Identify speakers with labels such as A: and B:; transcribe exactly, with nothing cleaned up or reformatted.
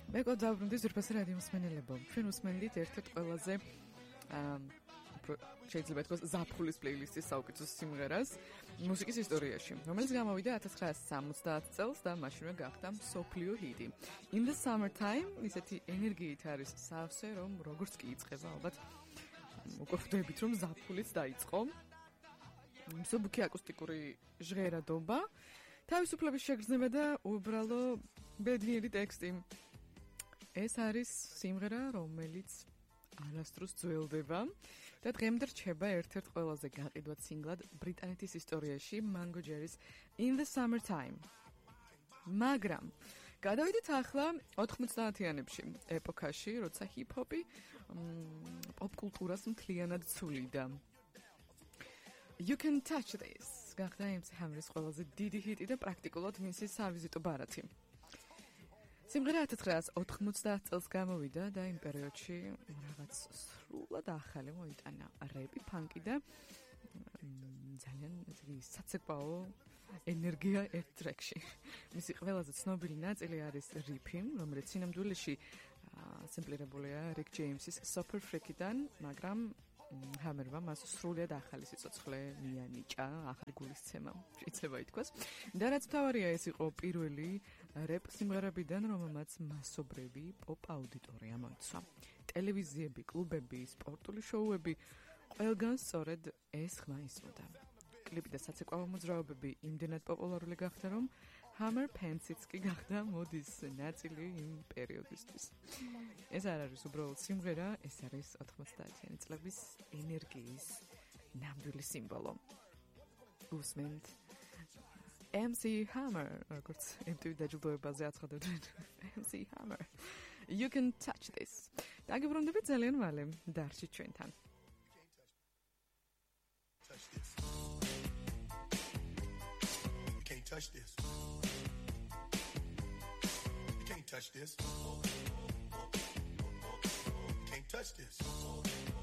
A: მეკო დაბრუნდი ზურფასი რადიო მსმენელებო. ჩვენ უსმენდით ერთ-ერთ ყველაზე შეიძლება ითქვას ზაფხულის პლეილისტის საუკეთესო სიმღერას მუსიკის ისტორიაში, რომელიც გამოვიდა ათას ცხრაასი სამოცდაათი წელს და მაშინვე გახდა მსოფლიო ჰიტი. In the summertime ისეთი ენერგიით არის სავსე, რომ როგორც კი იწყება, ალბათ უკვე ხვდებით, რომ ზაფხულიც დაიწყო. მსუბუქი აკუსტიკური ჟღერადობა, თავისუფლების შეგრძნება და უბრალო ბედნიერი ტექსტი. ეს არის სიმღერა, რომელიც არასდროს ძველდება და დღემდე რჩება ერთ-ერთ ყველაზე გაყიდვად სინგლად ბრიტანეთის ისტორიაში, Mango Jerry's In the Summertime. მაგრამ გადავიდეთ ახლა ოთხმოცდაათიანებში, ეპოქაში, როცა ჰიპ-ჰოპი პოპ-კულტურას მთლიანად ცვლიდა. You Can Touch This გახდა ემ სი Hammer-ის ყველაზე დიდი ჰიტი და პრაქტიკულად მისი სავიზიტო ბარათი. სიმღერა ათას ცხრაასი ოთხმოცდაათი წელს გამოვიდა და იმ პერიოდში რაღაც სრულად ახალი მოიტანა რეპი, ფანკი და ძალიან საცეკვაო ენერგია ერთ ტრეკში. მისი ყველაზე ცნობილი ნაწილი არის რიფი, რომელიც სინამდვილეში სემპლირებულია რიკ ჯეიმსის Super Freaky-დან, მაგრამ Hammer-მა მას სრულად ახალი სიცოცხლე მიანიჭა, ახალი გულისცემა, შეიძლება ითქვას. და რაც მთავარია, ეს იყო პირველი რეპ სიმღერებიდან, რომელმაც მასობრივი პოპ აუდიტორია მოიცვა. ტელევიზიები, კლუბები, სპორტული შოუები, ყველგან სწორედ ეს ხმა ისმოდა. კლიპი და საცეკვაო მოძრაობები იმდენად პოპულარული გახდა, რომ Hammer Pants-იც კი გახდა მოდის ნაწილი იმ პერიოდისთვის. ეს არ არის უბრალოდ სიმღერა, ეს არის ოთხმოცდაათიანი წლების ენერგიის ნამდვილი სიმბოლო. უსმენთ ემ სი Hammer, როგორც ემ ტი ვი დაჯილდოებაზე აცხადებდნენ ემ სი Hammer. You Can Touch This. დაგიბრუნდებით ძალიან მალე, დარჩით ჩვენთან.
B: Touch this. You can't touch this. You can't touch this. You can't touch this.